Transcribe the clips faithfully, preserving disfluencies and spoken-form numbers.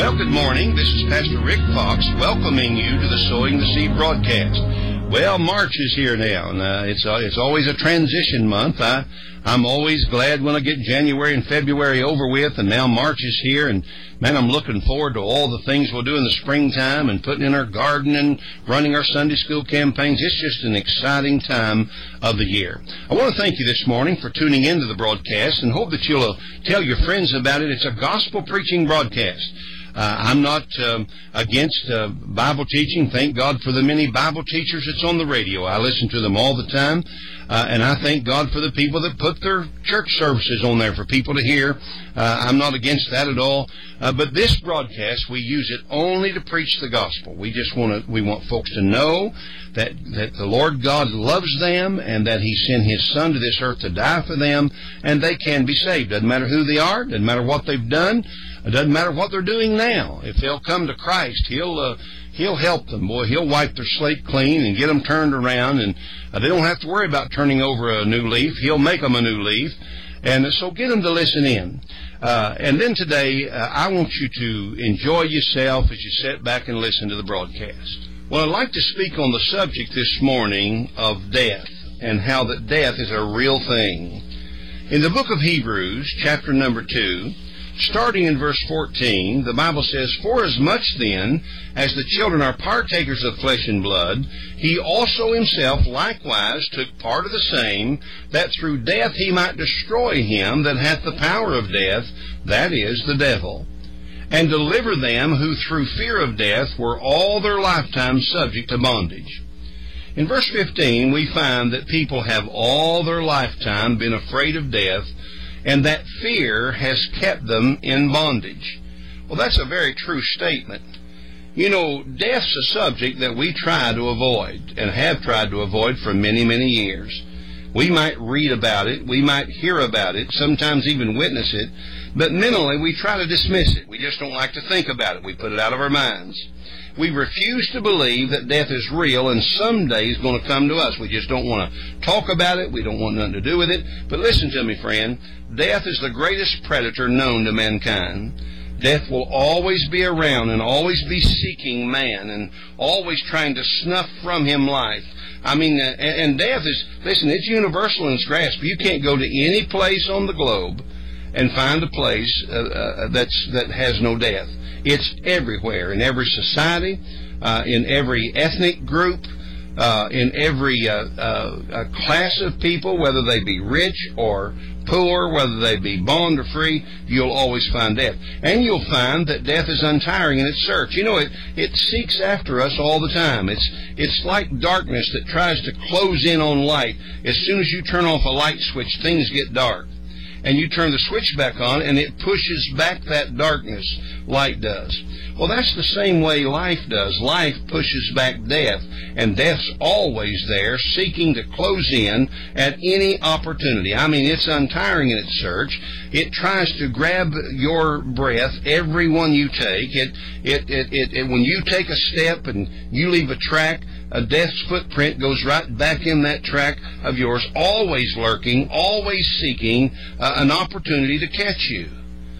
Well, good morning. This is Pastor Rick Fox welcoming you to the Sowing the Seed broadcast. Well, March is here now, and uh, it's uh, it's always a transition month. I, I'm always glad when I get January and February over with, and now March is here, and man, I'm looking forward to all the things we'll do in the springtime and putting in our garden and running our Sunday school campaigns. It's just an exciting time of the year. I want to thank you this morning for tuning into the broadcast and hope that you'll uh, tell your friends about it. It's a gospel preaching broadcast. Uh, I'm not um, against uh, Bible teaching. Thank God for the many Bible teachers that's on the radio. I listen to them all the time, uh, and I thank God for the people that put their church services on there for people to hear. Uh, I'm not against that at all. Uh, but this broadcast, we use it only to preach the gospel. We just want to, we want folks to know that that the Lord God loves them and that He sent His Son to this earth to die for them, and they can be saved. Doesn't matter who they are. Doesn't matter what they've done. It doesn't matter what they're doing now. If they'll come to Christ, He'll uh, He'll help them. Boy, He'll wipe their slate clean and get them turned around, and uh, they don't have to worry about turning over a new leaf. He'll make them a new leaf, and uh, so get them to listen in. Uh, and then today, uh, I want you to enjoy yourself as you sit back and listen to the broadcast. Well, I'd like to speak on the subject this morning of death and how that death is a real thing. In the book of Hebrews, chapter number two, starting in verse fourteen, the Bible says, "For as much then as the children are partakers of flesh and blood, he also himself likewise took part of the same, that through death he might destroy him that hath the power of death, that is, the devil, and deliver them who through fear of death were all their lifetime subject to bondage." In verse fifteen, we find that people have all their lifetime been afraid of death, and that fear has kept them in bondage. Well, that's a very true statement. You know, death's a subject that we try to avoid and have tried to avoid for many, many years. We might read about it, we might hear about it, sometimes even witness it, but mentally we try to dismiss it. We just don't like to think about it. We put it out of our minds. We refuse to believe that death is real and someday is going to come to us. We just don't want to talk about it. We don't want nothing to do with it. But listen to me, friend. Death is the greatest predator known to mankind. Death will always be around and always be seeking man and always trying to snuff from him life. I mean, uh, and death is, listen, it's universal in its grasp. You can't go to any place on the globe and find a place uh, uh, that's that has no death. It's everywhere, in every society, uh, in every ethnic group, uh, in every uh, uh, class of people, whether they be rich or poor, whether they be bond or free, you'll always find death. And you'll find that death is untiring in its search. You know, it, it seeks after us all the time. It's, it's like darkness that tries to close in on light. As soon as you turn off a light switch, things get dark. And you turn the switch back on, and it pushes back that darkness, light does. Well, that's the same way life does. Life pushes back death, and death's always there, seeking to close in at any opportunity. I mean, it's untiring in its search. It tries to grab your breath, every one you take. It, it, it, it, it when you take a step and you leave a track, a death's footprint goes right back in that track of yours, always lurking, always seeking uh, an opportunity to catch you.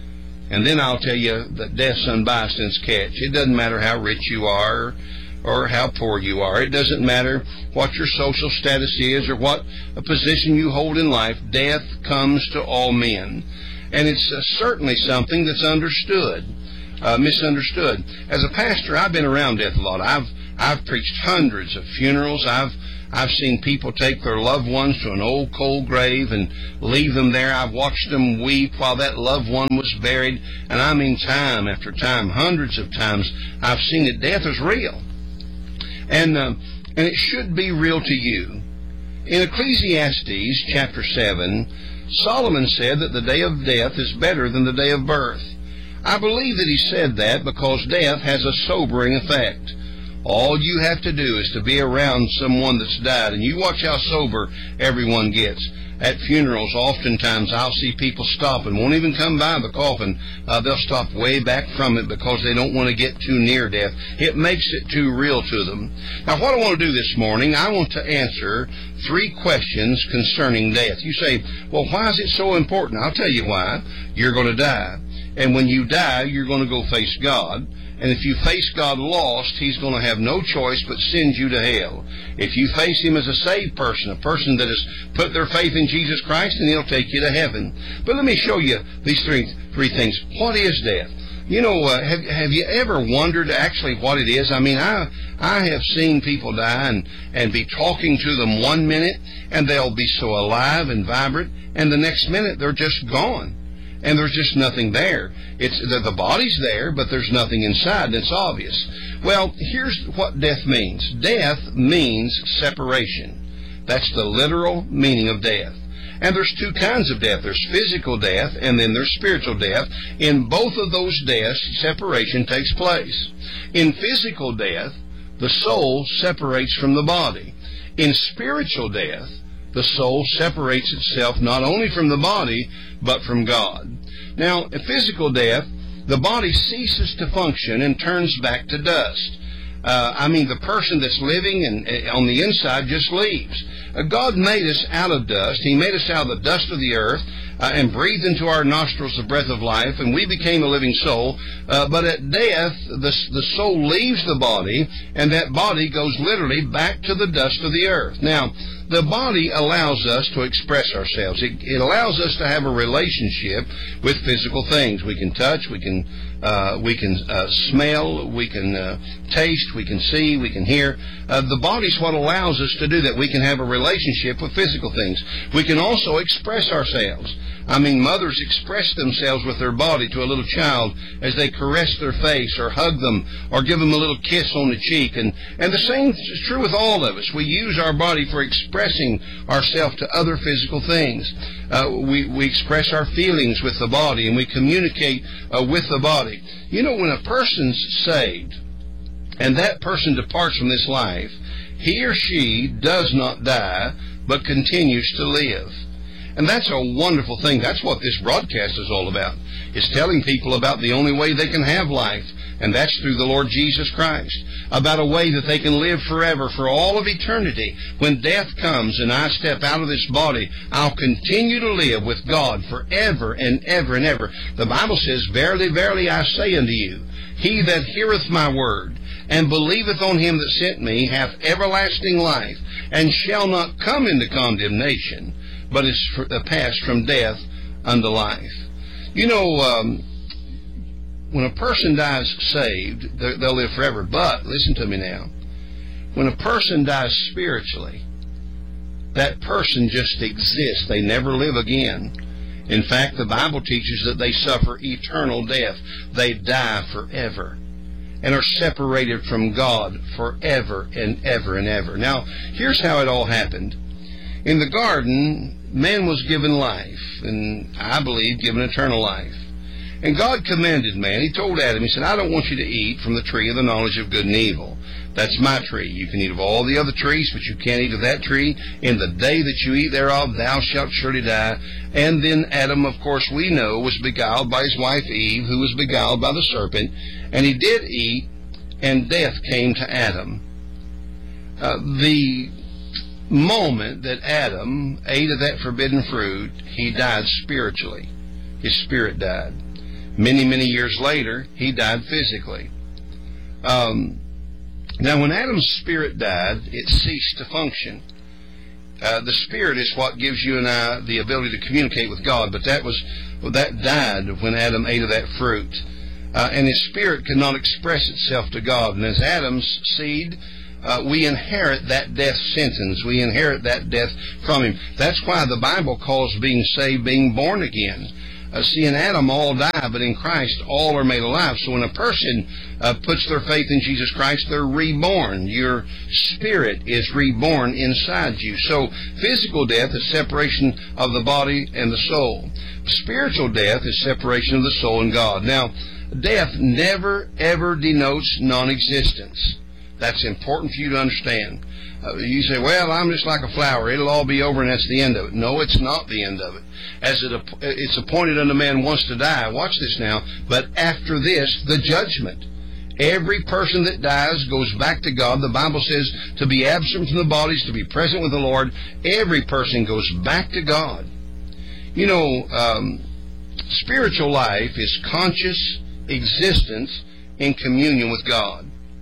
And then I'll tell you that death's unbiased in its catch. It doesn't matter how rich you are or how poor you are. It doesn't matter what your social status is or what a position you hold in life. Death comes to all men. And it's uh, certainly something that's understood, uh, misunderstood. As a pastor, I've been around death a lot. I've I've preached hundreds of funerals. I've I've seen people take their loved ones to an old cold grave and leave them there. I've watched them weep while that loved one was buried. And I mean time after time, hundreds of times, I've seen that death is real. And, uh, and it should be real to you. In Ecclesiastes chapter seven, Solomon said that the day of death is better than the day of birth. I believe that he said that because death has a sobering effect. All you have to do is to be around someone that's died, and you watch how sober everyone gets. At funerals, oftentimes I'll see people stop and won't even come by the coffin. Uh, they'll stop way back from it because they don't want to get too near death. It makes it too real to them. Now, what I want to do this morning, I want to answer three questions concerning death. You say, well, why is it so important? I'll tell you why. You're going to die. And when you die, you're going to go face God. And if you face God lost, He's going to have no choice but send you to hell. If you face Him as a saved person, a person that has put their faith in Jesus Christ, then He'll take you to heaven. But let me show you these three three things. What is death? You know, uh, have have you ever wondered actually what it is? I mean, I I have seen people die and, and be talking to them one minute, and they'll be so alive and vibrant, and the next minute they're just gone. And there's just nothing there. It's the, the body's there, but there's nothing inside that's obvious. Well, here's what death means. Death means separation. That's the literal meaning of death. And there's two kinds of death. There's physical death, and then there's spiritual death. In both of those deaths, separation takes place. In physical death, the soul separates from the body. In spiritual death, the soul separates itself not only from the body, but from God. Now, in physical death, the body ceases to function and turns back to dust. Uh, I mean, the person that's living and uh, on the inside just leaves. Uh, God made us out of dust. He made us out of the dust of the earth uh, and breathed into our nostrils the breath of life, and we became a living soul. Uh, but at death, the, the soul leaves the body, and that body goes literally back to the dust of the earth. Now, the body allows us to express ourselves. It, it allows us to have a relationship with physical things. We can touch, we can uh, we can uh, smell, we can uh, taste, we can see, we can hear. Uh, the body's what allows us to do that. We can have a relationship with physical things. We can also express ourselves. I mean, mothers express themselves with their body to a little child as they caress their face or hug them or give them a little kiss on the cheek. And, and the same is true with all of us. We use our body for expressing ourselves to other physical things. Uh, we, we express our feelings with the body, and we communicate uh, with the body. You know, when a person's saved and that person departs from this life, he or she does not die, but continues to live. And that's a wonderful thing. That's what this broadcast is all about. It's telling people about the only way they can have life, and that's through the Lord Jesus Christ. About a way that they can live forever, for all of eternity. When death comes and I step out of this body, I'll continue to live with God forever and ever and ever. The Bible says, Verily, verily, I say unto you, he that heareth my word, and believeth on him that sent me, hath everlasting life, and shall not come into condemnation, but is passed from death unto life. You know, um, when a person dies saved, they'll live forever. But, listen to me now, when a person dies spiritually, that person just exists. They never live again. In fact, the Bible teaches that they suffer eternal death. They die forever and are separated from God forever and ever and ever. Now, here's how it all happened. In the garden, man was given life, and I believe given eternal life. And God commanded man, He told Adam, He said, I don't want you to eat from the tree of the knowledge of good and evil. That's my tree. You can eat of all the other trees, but you can't eat of that tree. In the day that you eat thereof, thou shalt surely die. And then Adam, of course, we know, was beguiled by his wife Eve, who was beguiled by the serpent. And he did eat, and death came to Adam. Uh, the moment that Adam ate of that forbidden fruit, he died spiritually. His spirit died. Many, many years later, he died physically. Um, now, when Adam's spirit died, it ceased to function. Uh, the spirit is what gives you and I the ability to communicate with God, but that was well, that died when Adam ate of that fruit. Uh, and his spirit could not express itself to God. And as Adam's seed, Uh, we inherit that death sentence. We inherit that death from him. That's why the Bible calls being saved being born again. Uh, see, in Adam all die, but in Christ all are made alive. So when a person uh, puts their faith in Jesus Christ, they're reborn. Your spirit is reborn inside you. So physical death is separation of the body and the soul. Spiritual death is separation of the soul and God. Now, death never, ever denotes non-existence. That's important for you to understand. Uh, you say, well, I'm just like a flower. It'll all be over and that's the end of it. No, it's not the end of it. As it, it's appointed unto man once to die. Watch this now. But after this, the judgment. Every person that dies goes back to God. The Bible says to be absent from the bodies, to be present with the Lord. Every person goes back to God. You know, um, Spiritual life is conscious existence in communion with God.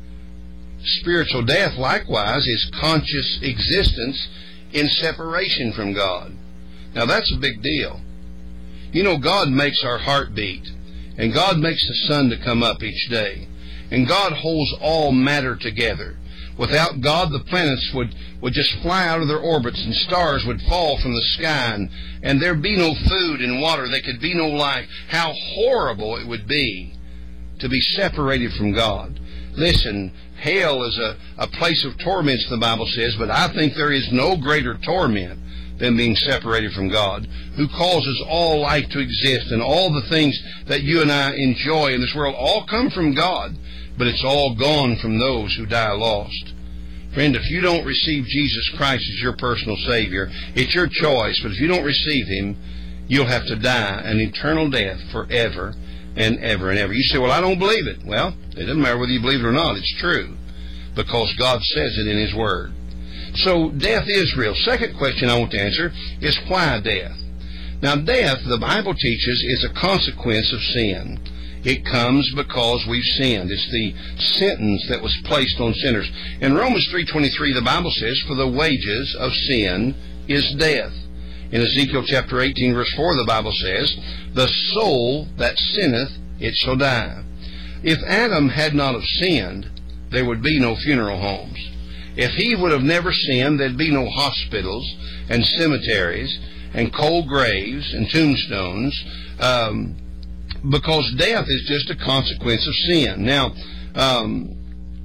Spiritual death, likewise, is conscious existence in separation from God. Now, that's a big deal. You know, God makes our heart beat, and God makes the sun to come up each day, and God holds all matter together. Without God, the planets would, would just fly out of their orbits, and stars would fall from the sky, and, and there'd be no food and water. There could be no life. How horrible it would be to be separated from God. Listen, hell is a, a place of torments, the Bible says, but I think there is no greater torment than being separated from God, who causes all life to exist, and all the things that you and I enjoy in this world all come from God, but it's all gone from those who die lost. Friend, if you don't receive Jesus Christ as your personal Savior, it's your choice, but if you don't receive Him, you'll have to die an eternal death forever and ever and ever. You say, well, I don't believe it. Well, it doesn't matter whether you believe it or not. It's true, because God says it in His Word. So death is real. Second question I want to answer is, why death? Now, death, the Bible teaches, is a consequence of sin. It comes because we've sinned. It's the sentence that was placed on sinners. In Romans three twenty-three, the Bible says, for the wages of sin is death. In Ezekiel chapter eighteen, verse four, the Bible says, the soul that sinneth, it shall die. If Adam had not have sinned, there would be no funeral homes. If he would have never sinned, there'd be no hospitals and cemeteries and cold graves and tombstones, um, because death is just a consequence of sin. Now, um,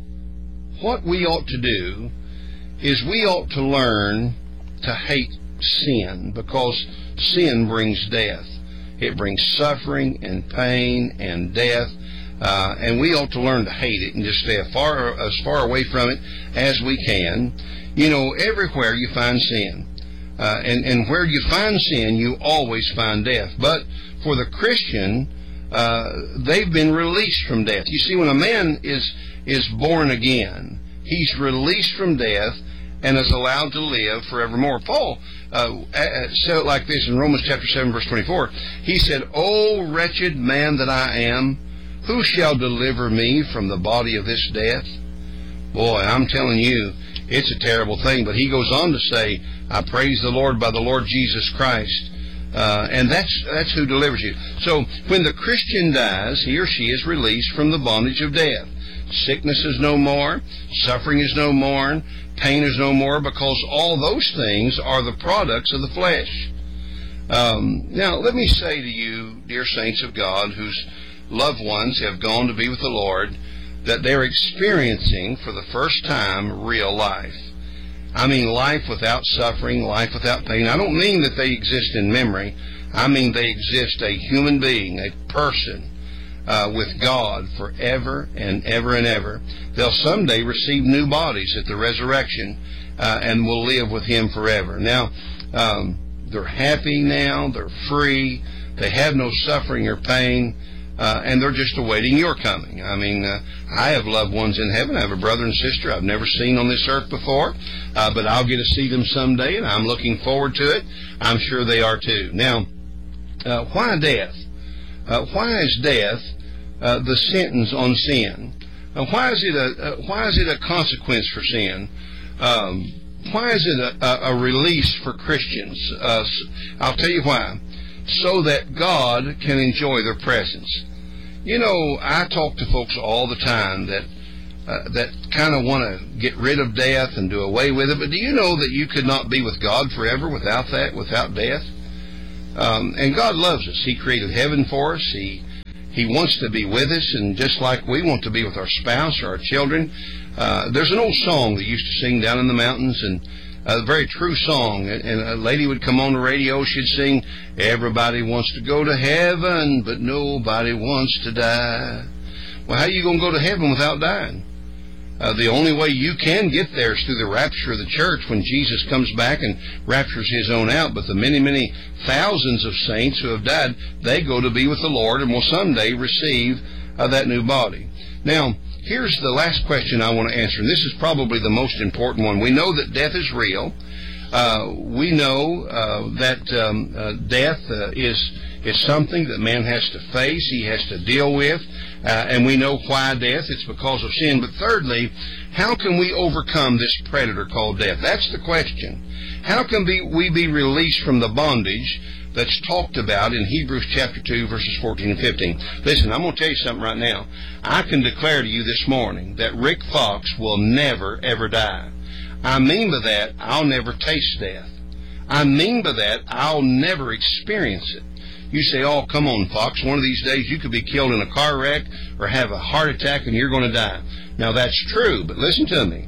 what we ought to do is we ought to learn to hate sin, because sin brings death. It brings suffering and pain and death. Uh, and we ought to learn to hate it and just stay as far, as far away from it as we can. You know, everywhere you find sin. Uh, and, and where you find sin, you always find death. But for the Christian, uh, they've been released from death. You see, when a man is, is born again, he's released from death and is allowed to live forevermore. Paul uh, said it like this in Romans chapter seven, verse twenty-four. He said, O wretched man that I am, who shall deliver me from the body of this death? Boy, I'm telling you, it's a terrible thing. But he goes on to say, I praise the Lord by the Lord Jesus Christ. Uh, and that's that's who delivers you. So when the Christian dies, he or she is released from the bondage of death. Sickness is no more. Suffering is no more. Pain is no more, because all those things are the products of the flesh. Um, now, let me say to you, dear saints of God, whose loved ones have gone to be with the Lord, that they're experiencing for the first time real life. I mean life without suffering, life without pain. I don't mean that they exist in memory. I mean they exist a human being, a person, uh, with God forever and ever and ever. They'll someday receive new bodies at the resurrection, uh, and will live with Him forever. Now, um, they're happy now. They're free. They have no suffering or pain. Uh, and they're just awaiting your coming. I mean, uh, I have loved ones in heaven. I have a brother and sister I've never seen on this earth before, uh, but I'll get to see them someday, and I'm looking forward to it. I'm sure they are too. Now, uh, why death? Uh, why is death uh, the sentence on sin? Uh, why is it a uh, why is it a consequence for sin? Um, why is it a, a, a release for Christians? Uh, I'll tell you why. So that God can enjoy their presence. You know, I talk to folks all the time that uh, that kind of want to get rid of death and do away with it. But do you know that you could not be with God forever without that, without death? Um, and God loves us. He created heaven for us. He He wants to be with us, and just like we want to be with our spouse or our children. Uh, there's an old song that used to sing down in the mountains, and a very true song, and a lady would come on the radio, she'd sing, everybody wants to go to heaven, but nobody wants to die. Well, how are you going to go to heaven without dying? Uh, the only way you can get there is through the rapture of the church, when Jesus comes back and raptures His own out. But the many, many thousands of saints who have died, they go to be with the Lord and will someday receive uh, that new body. Now, here's the last question I want to answer, and this is probably the most important one. We know that death is real. Uh, we know uh, that um, uh, death uh, is It's something that man has to face, he has to deal with, uh, and we know why death. It's because of sin. But thirdly, how can we overcome this predator called death? That's the question. How can we, we be released from the bondage that's talked about in Hebrews chapter two, verses fourteen and fifteen? Listen, I'm going to tell you something right now. I can declare to you this morning that Rick Fox will never, ever die. I mean by that, I'll never taste death. I mean by that, I'll never experience it. You say, oh, come on, Fox, one of these days you could be killed in a car wreck or have a heart attack and you're going to die. Now, that's true, but listen to me.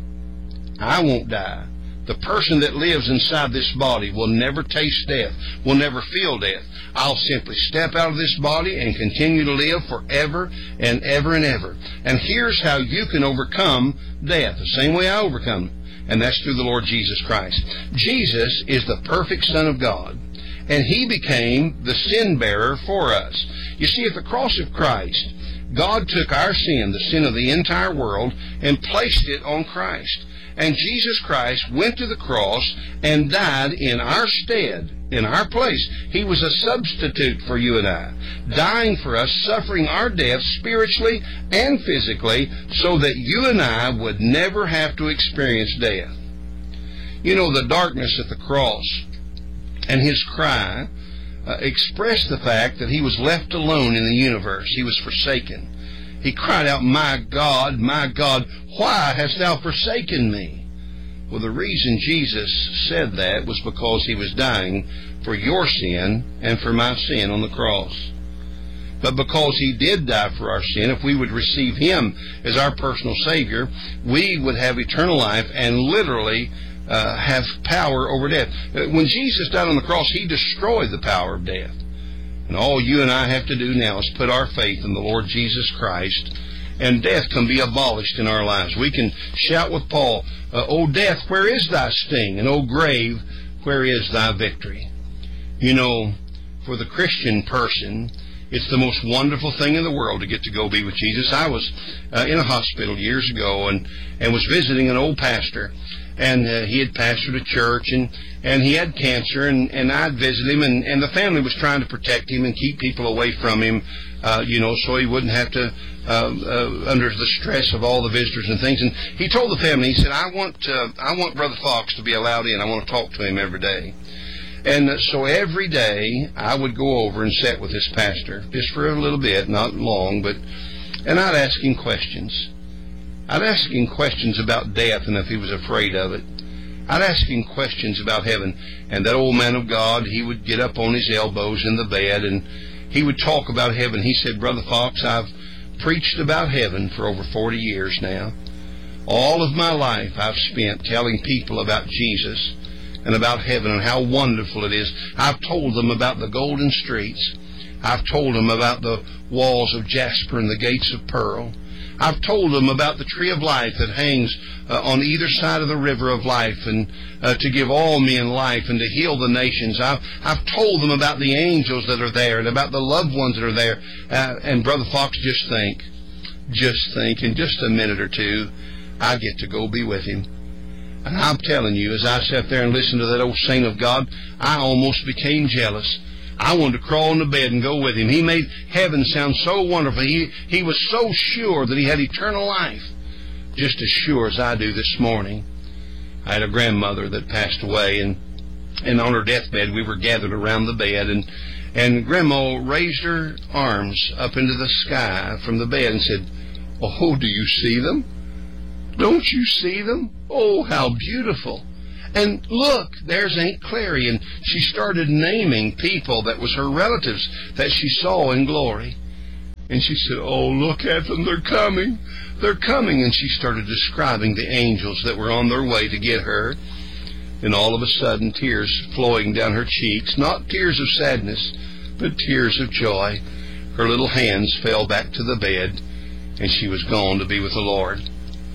I won't die. The person that lives inside this body will never taste death, will never feel death. I'll simply step out of this body and continue to live forever and ever and ever. And here's how you can overcome death, the same way I overcome it, and that's through the Lord Jesus Christ. Jesus is the perfect Son of God, and He became the sin bearer for us. You see, at the cross of Christ, God took our sin, the sin of the entire world, and placed it on Christ. And Jesus Christ went to the cross and died in our stead, in our place. He was a substitute for you and I, dying for us, suffering our death spiritually and physically, so that you and I would never have to experience death. You know, the darkness at the cross and His cry uh, expressed the fact that He was left alone in the universe. He was forsaken. He cried out, my God, my God, why hast thou forsaken me? Well, the reason Jesus said that was because He was dying for your sin and for my sin on the cross. But because He did die for our sin, if we would receive Him as our personal Savior, we would have eternal life and literally uh, have power over death. When Jesus died on the cross, He destroyed the power of death. And all you and I have to do now is put our faith in the Lord Jesus Christ, and death can be abolished in our lives. We can shout with Paul, uh, O death, where is thy sting? And O grave, where is thy victory? You know, for the Christian person, it's the most wonderful thing in the world to get to go be with Jesus. I was uh, in a hospital years ago and, and was visiting an old pastor. And uh, he had pastored a church, and, and he had cancer, and, and I'd visit him, and, and the family was trying to protect him and keep people away from him, uh, you know, so he wouldn't have to, uh, uh, under the stress of all the visitors and things. And he told the family, he said, I want, uh, I want Brother Fox to be allowed in. I want to talk to him every day. And uh, so every day I would go over and sit with this pastor, just for a little bit, not long, but, and I'd ask him questions. I'd ask him questions about death and if he was afraid of it. I'd ask him questions about heaven. And that old man of God, he would get up on his elbows in the bed and he would talk about heaven. He said, Brother Fox, I've preached about heaven for over forty years now. All of my life I've spent telling people about Jesus and about heaven and how wonderful it is. I've told them about the golden streets. I've told them about the walls of jasper and the gates of pearl. I've told them about the tree of life that hangs uh, on either side of the river of life, and uh, to give all men life and to heal the nations. I've, I've told them about the angels that are there and about the loved ones that are there. Uh, and Brother Fox, just think, just think, in just a minute or two, I get to go be with him. And I'm telling you, as I sat there and listened to that old saint of God, I almost became jealous. I wanted to crawl in the bed and go with him. He made heaven sound so wonderful. He, he was so sure that he had eternal life, just as sure as I do this morning. I had a grandmother that passed away, and, and on her deathbed we were gathered around the bed, and, and Grandma raised her arms up into the sky from the bed and said, oh, do you see them? Don't you see them? Oh, how beautiful. And look, there's Aunt Clary, and she started naming people that was her relatives that she saw in glory. And she said, oh, look at them, they're coming, they're coming. And she started describing the angels that were on their way to get her. And all of a sudden, tears flowing down her cheeks, not tears of sadness, but tears of joy. Her little hands fell back to the bed, and she was gone to be with the Lord.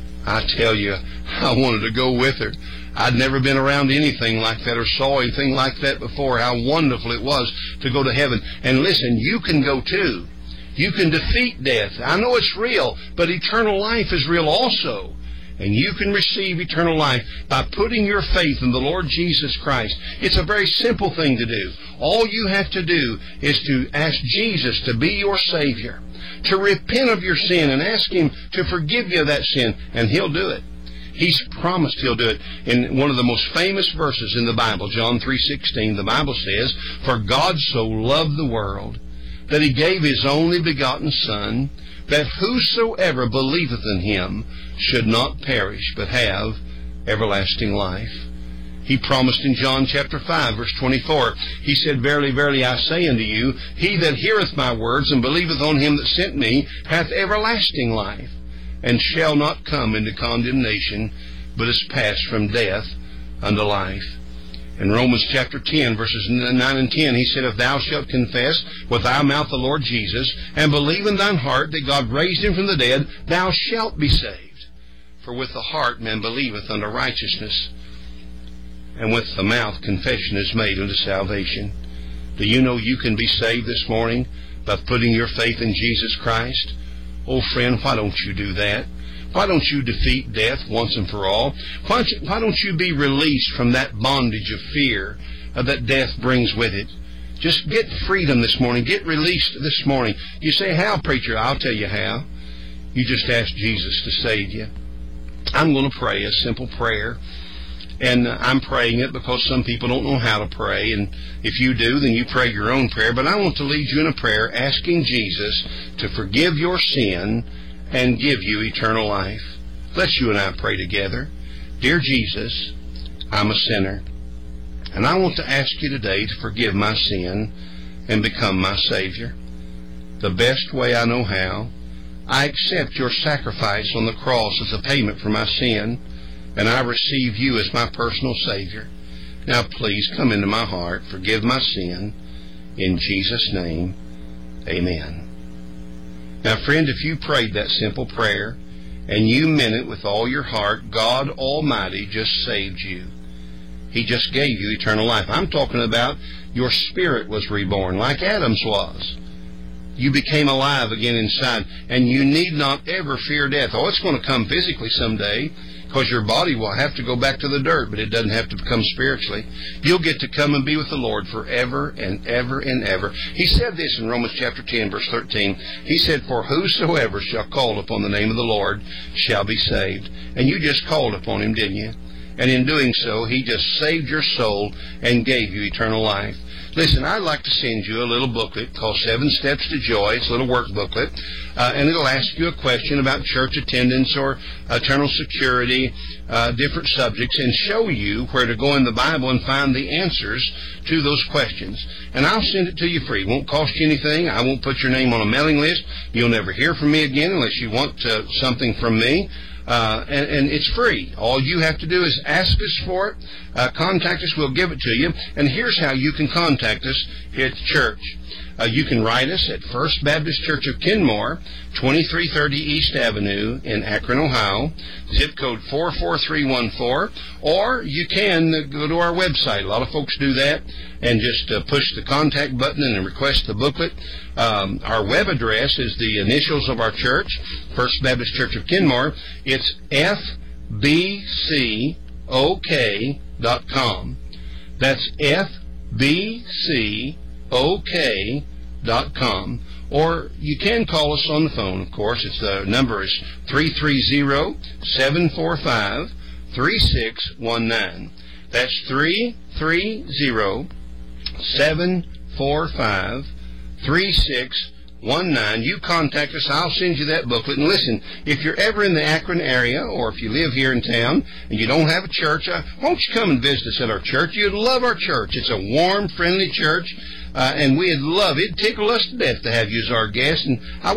I tell you, I wanted to go with her. I'd never been around anything like that or saw anything like that before. How wonderful it was to go to heaven. And listen, you can go too. You can defeat death. I know it's real, but eternal life is real also. And you can receive eternal life by putting your faith in the Lord Jesus Christ. It's a very simple thing to do. All you have to do is to ask Jesus to be your Savior, to repent of your sin and ask Him to forgive you of that sin, and He'll do it. He's promised He'll do it. In one of the most famous verses in the Bible, John three sixteen, the Bible says, "For God so loved the world that He gave His only begotten Son, that whosoever believeth in Him should not perish, but have everlasting life." He promised in John chapter five, verse twenty-four, He said, "Verily, verily, I say unto you, he that heareth my words and believeth on Him that sent me hath everlasting life, and shall not come into condemnation, but is passed from death unto life." In Romans chapter ten, verses nine and ten, He said, "If thou shalt confess with thy mouth the Lord Jesus, and believe in thine heart that God raised Him from the dead, thou shalt be saved. For with the heart man believeth unto righteousness, and with the mouth confession is made unto salvation." Do you know you can be saved this morning by putting your faith in Jesus Christ? Oh, friend, why don't you do that? Why don't you defeat death once and for all? Why don't you, why don't you be released from that bondage of fear uh, that death brings with it? Just get freedom this morning. Get released this morning. You say, "How, preacher?" I'll tell you how. You just ask Jesus to save you. I'm going to pray a simple prayer. And I'm praying it because some people don't know how to pray. And if you do, then you pray your own prayer. But I want to lead you in a prayer asking Jesus to forgive your sin and give you eternal life. Let's you and I pray together. Dear Jesus, I'm a sinner, and I want to ask you today to forgive my sin and become my Savior. The best way I know how, I accept your sacrifice on the cross as a payment for my sin, and I receive you as my personal Savior. Now please come into my heart, forgive my sin. In Jesus' name, amen. Now friend, if you prayed that simple prayer, and you meant it with all your heart, God Almighty just saved you. He just gave you eternal life. I'm talking about your spirit was reborn, like Adam's was. You became alive again inside, and you need not ever fear death. Oh, it's going to come physically someday, because your body will have to go back to the dirt, but it doesn't have to come spiritually. You'll get to come and be with the Lord forever and ever and ever. He said this in Romans chapter ten, verse thirteen. He said, "For whosoever shall call upon the name of the Lord shall be saved." And you just called upon Him, didn't you? And in doing so, He just saved your soul and gave you eternal life. Listen, I'd like to send you a little booklet called Seven Steps to Joy. It's a little work booklet, uh, and it'll ask you a question about church attendance or eternal security, uh, different subjects, and show you where to go in the Bible and find the answers to those questions. And I'll send it to you free. It won't cost you anything. I won't put your name on a mailing list. You'll never hear from me again unless you want uh, something from me. Uh, and, and it's free. All you have to do is ask us for it, uh, contact us, we'll give it to you. And here's how you can contact us here at the church. Uh, you can write us at First Baptist Church of Kenmore, twenty-three thirty East Avenue in Akron, Ohio, zip code four four three one four, or you can uh, go to our website. A lot of folks do that, and just uh, push the contact button and request the booklet. Um, our web address is the initials of our church, First Baptist Church of Kenmore. It's F B C O K dot com. That's F B C O K dot com. Or you can call us on the phone, of course. It's the number is three three zero, seven four five, three six one nine. That's three three zero, seven four five, three six one nine. You contact us. I'll send you that booklet. And listen, if you're ever in the Akron area, or if you live here in town and you don't have a church, uh, won't you come and visit us at our church? You'd love our church. It's a warm, friendly church, uh, and we'd love it. It'd tickle us to death to have you as our guest. And I